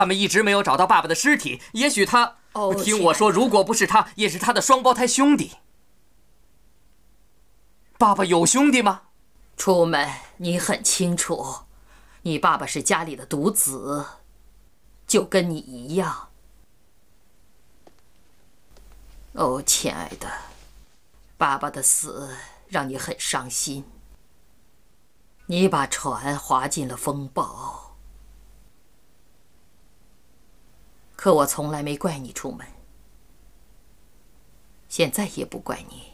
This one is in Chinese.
他们一直没有找到爸爸的尸体，也许他……听我说，如果不是他，也是他的双胞胎兄弟。爸爸有兄弟吗？ 楚门，你很清楚，你爸爸是家里的独子，就跟你一样。哦，亲爱的，爸爸的死让你很伤心。你把船划进了风暴，可我从来没怪你，楚门，现在也不怪你。